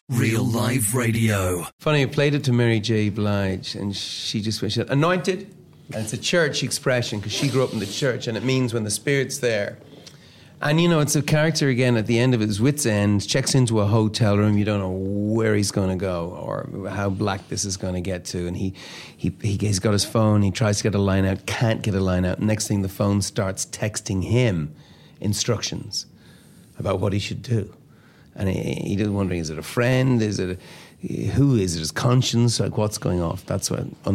Real Life Radio. Funny, I played it to Mary J. Blige, and she said, anointed. And it's a church expression because she grew up in the church, and it means when the Spirit's there. And, you know, it's a character, again, at the end of his wit's end, checks into a hotel room. You don't know where he's going to go or how black this is going to get to. And he's got his phone. He tries to get a line out, can't get a line out. Next thing, the phone starts texting him instructions about what he should do. And he's wondering, is it a friend? Who is it? His conscience? Like, what's going off? That's what